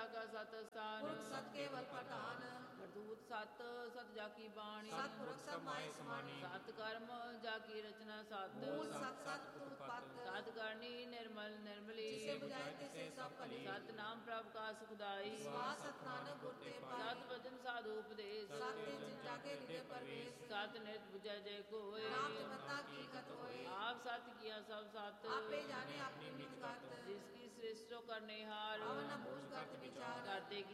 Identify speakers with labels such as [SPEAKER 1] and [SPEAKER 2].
[SPEAKER 1] जागा सत स्थान
[SPEAKER 2] पुरख सत केवल प्रधान
[SPEAKER 1] प्रदूत सत सत जाकी बाणी
[SPEAKER 2] सतपुरख सब माय समानी
[SPEAKER 1] सत कर्म जाकी रचना सत
[SPEAKER 2] मूल सत सत उत्पत्त
[SPEAKER 1] सत करनी निर्मल निर्मली
[SPEAKER 2] जिसे बुझाए तिसे सब भली
[SPEAKER 1] सत नाम प्रभ का सुखदाई
[SPEAKER 2] विश्वास सत नानक गुर ते पाई
[SPEAKER 1] सत वचन साधु उपदेश
[SPEAKER 2] सत ते चित जागे हृदय परवेश
[SPEAKER 1] सत नित बुझै जय कोय
[SPEAKER 2] नाम जपता की गत होए
[SPEAKER 1] आप सत किया सब सत
[SPEAKER 2] आपे जाने अपनी निज गत
[SPEAKER 1] जिसकी सृष्टि करने हार
[SPEAKER 2] अवन बूझ गत विचार
[SPEAKER 1] करते